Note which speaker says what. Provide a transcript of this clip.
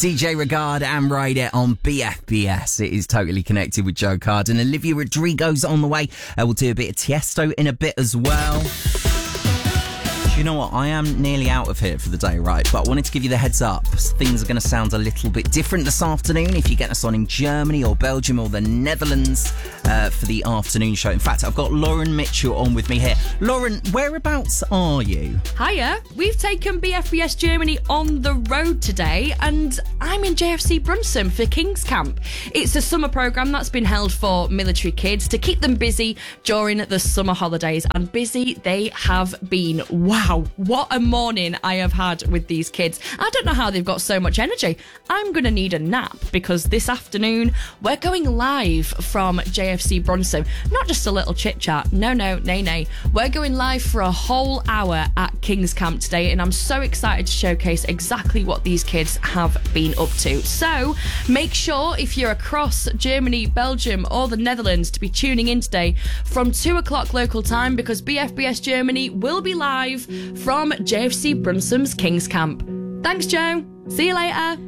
Speaker 1: DJ Regard and Ride It on BFBS. It is Totally Connected with Joe Card, and Olivia Rodrigo's on the way. We'll do a bit of Tiesto in a bit as well. You know what? I am nearly out of here for the day, right? But I wanted to give you the heads up. Things are going to sound a little bit different this afternoon if you get us on in Germany or Belgium or the Netherlands for the afternoon show. In fact, I've got Lauren Mitchell on with me here. Lauren, whereabouts are you?
Speaker 2: Hiya. We've taken BFBS Germany on the road today, and I'm in JFC Brunssum for King's Camp. It's a summer programme that's been held for military kids to keep them busy during the summer holidays, and busy they have been. Wow, what a morning I have had with these kids. I don't know how they've got so much energy. I'm going to need a nap because this afternoon we're going live from JFC Brunssum. Not just a little chit chat. No. We're going live for a whole hour at King's Camp today, and I'm so excited to showcase exactly what these kids have been up to. So make sure if you're across Germany, Belgium or the Netherlands to be tuning in today from 2 o'clock local time, because BFBS Germany will be live from JFC Brunssum's King's Camp. Thanks, Joe. See you later.